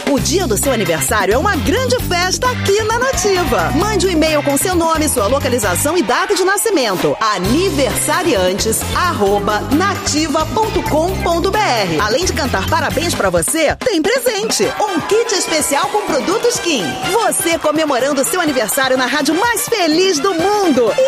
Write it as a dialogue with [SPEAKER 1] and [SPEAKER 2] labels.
[SPEAKER 1] O dia do seu aniversário é uma grande festa aqui na Nativa. Mande um e-mail com seu nome, sua localização e data de nascimento. aniversariantes@nativa.com.br. Além de cantar parabéns pra você, tem presente. Um kit especial com produtos Kim. Você comemorando seu aniversário na rádio mais feliz do mundo.